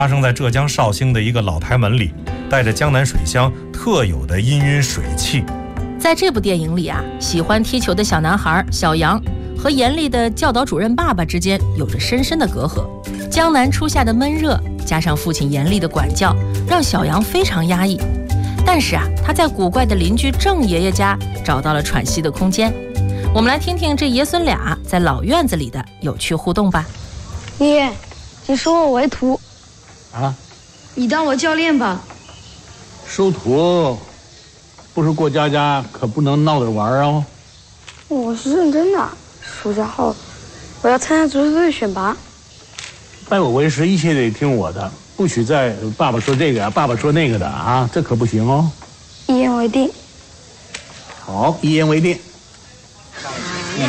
发生在浙江绍兴的一个老台门里，带着江南水乡特有的氤氲水汽。 在这部电影里啊，喜欢踢球的小男孩小杨和严厉的教导主任爸爸之间有着深深的隔阂。江南初夏的闷热，加上父亲严厉的管教，让小杨非常压抑。但是啊，他在古怪的邻居郑爷爷家找到了喘息的空间。我们来听听这爷孙俩在老院子里的有趣互动吧。 爷爷，你收我为徒啊？ 你当我教练吧。 收徒不是过家家，可不能闹着玩哦。 我是认真的，暑假后我要参加足球队选拔。 拜我为师，一切得听我的，不许再爸爸说这个，爸爸说那个的啊，这可不行哦。 一言为定。 好，一言为定。 进。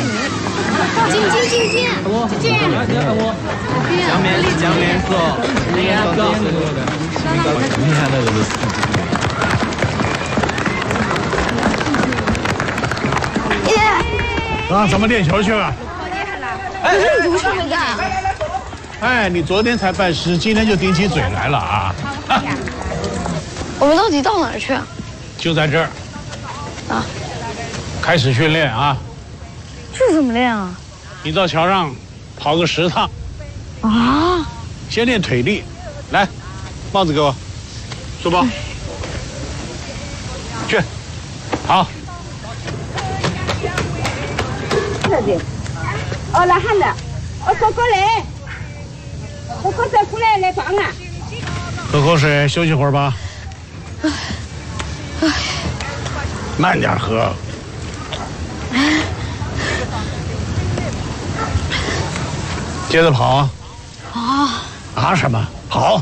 江面走，你看那个。 啊，咱们练球去了。 哎，你怎么回家？ 哎，你昨天才拜师，今天就顶起嘴来了啊！ 我们到底到哪儿去啊？ 就在这儿。 啊。 开始训练啊！ 这怎么练啊？ 你到桥上跑个10趟。 啊！ 先练腿力，来，帽子给我，书包，去，好。 哦，来喊了，哥哥来，哥哥再过来帮啊。 喝口水，休息会儿吧。慢点喝。接着跑啊！啊什么？跑！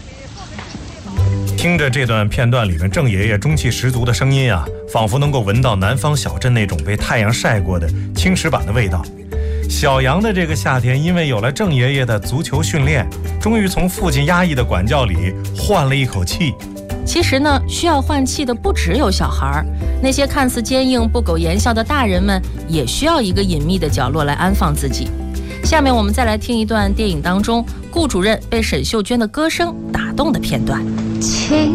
听着这段片段里面郑爷爷中气十足的声音啊，仿佛能够闻到南方小镇那种被太阳晒过的青石板的味道。小杨的这个夏天，因为有了郑爷爷的足球训练，终于从父亲压抑的管教里换了一口气。 其实呢，需要换气的不只有小孩，那些看似坚硬不苟言笑的大人们，也需要一个隐秘的角落来安放自己。下面我们再来听一段电影当中顾主任被沈秀娟的歌声打动的片段。 情